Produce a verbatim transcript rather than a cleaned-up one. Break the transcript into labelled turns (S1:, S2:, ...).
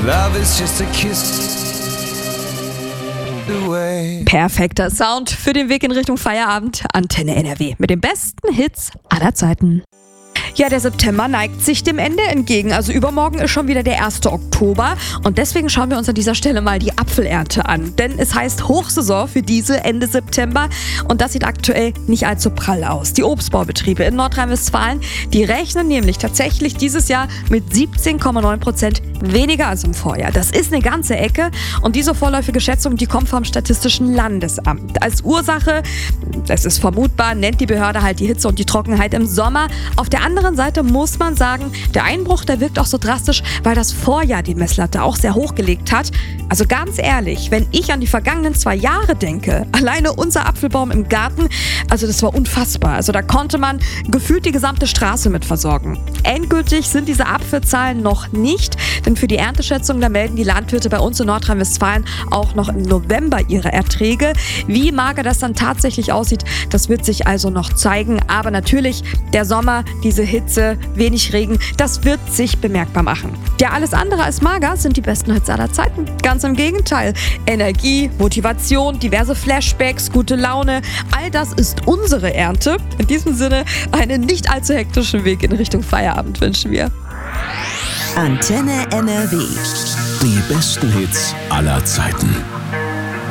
S1: Love is just a kiss away.
S2: Perfekter Sound für den Weg in Richtung Feierabend. Antenne N R W mit den besten Hits aller Zeiten. Ja, der September neigt sich dem Ende entgegen. Also übermorgen ist schon wieder der erste Oktober. Und deswegen schauen wir uns an dieser Stelle mal die Apfelernte an. Denn es heißt Hochsaison für diese Ende September. Und das sieht aktuell nicht allzu prall aus. Die Obstbaubetriebe in Nordrhein-Westfalen, die rechnen nämlich tatsächlich dieses Jahr mit siebzehn Komma neun Prozent weniger als im Vorjahr. Das ist eine ganze Ecke. Und diese vorläufige Schätzung, die kommt vom Statistischen Landesamt. Als Ursache, das ist vermutbar, nennt die Behörde halt die Hitze und die Trockenheit im Sommer. Auf der anderen Seite muss man sagen, der Einbruch, der wirkt auch so drastisch, weil das Vorjahr die Messlatte auch sehr hochgelegt hat. Also ganz ehrlich, wenn ich an die vergangenen zwei Jahre denke, alleine unser Apfelbaum im Garten, also das war unfassbar. Also da konnte man gefühlt die gesamte Straße mit versorgen. Endgültig sind diese Apfelzahlen noch nicht, denn für die Ernteschätzung, da melden die Landwirte bei uns in Nordrhein-Westfalen auch noch im November ihre Erträge. Wie mager das dann tatsächlich aussieht, das wird sich also noch zeigen. Aber natürlich, der Sommer, diese Hitze, wenig Regen, das wird sich bemerkbar machen. Ja, alles andere als mager sind die besten Hits aller Zeiten. Ganz im Gegenteil. Energie, Motivation, diverse Flashbacks, gute Laune, all das ist unsere Ernte. In diesem Sinne, einen nicht allzu hektischen Weg in Richtung Feierabend wünschen wir.
S3: Antenne N R W.
S4: Die besten Hits aller Zeiten.